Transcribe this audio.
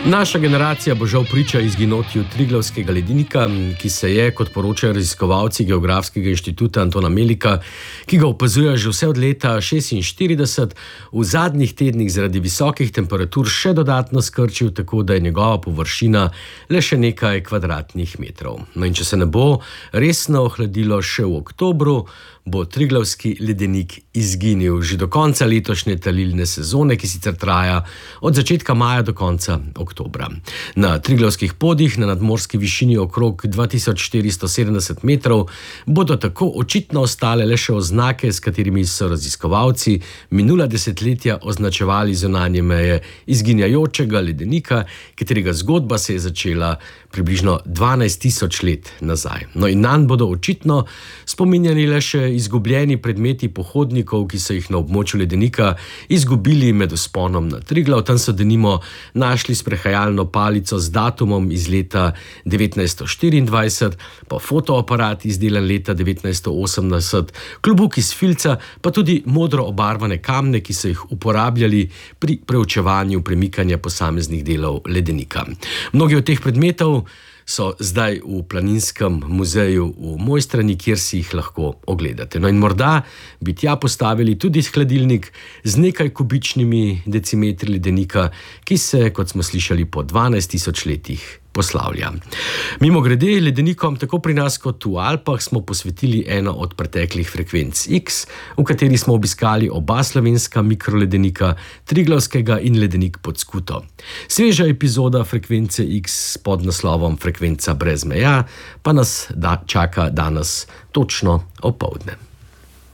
Naša generacija bo žal priča izginotju Triglavskega ledenika, ki se je, kot poročajo raziskovalci Geografskega inštituta Antona Melika, ki ga opazuje že vse od leta 1946, v zadnjih tednih zaradi visokih temperatur še dodatno skrčil, tako da je njegova površina le še nekaj kvadratnih metrov. No in če se ne bo resno ohladilo še v oktobru, bo Triglavski ledenik izginil že do konca letošnje talilne sezone, ki sicer traja od začetka maja do konca oktobra. Na Triglavskih podih na nadmorski višini okrog 2470 metrov bodo tako očitno ostale le še oznake, s katerimi so raziskovalci minula desetletja označevali zunanje meje izginjajočega ledenika, katerega zgodba se je začela približno 12.000 let nazaj. No in nanj bodo očitno spominjani le še izgubljeni predmeti pohodnikov, ki so jih na območju ledenika izgubili med vzponom na Triglav. Tam so denimo našli sprehajalno palico z datumom iz leta 1924, pa fotoaparat izdelan leta 1980, klobuk iz filca, pa tudi modro obarvane kamne, ki so jih uporabljali pri preučevanju premikanja posameznih delov ledenika. Mnogi od teh predmetov so zdaj v Planinskem muzeju v Mojstrani, kjer si jih lahko ogledate. No in morda bi tja postavili tudi hladilnik z nekaj kubičnimi decimetri ledenika, ki se, kot smo slišali, po 12.000 letih poslavlja. Mimogrede, ledenikom tako pri nas kot v Alpah smo posvetili eno od preteklih frekvenc X, v kateri smo obiskali oba slovenska mikroledenika, Triglavskega in ledenik pod Skuto. Sveža epizoda frekvence X pod naslovom Frekvenca brez meja pa nas čaka danes točno opoldne.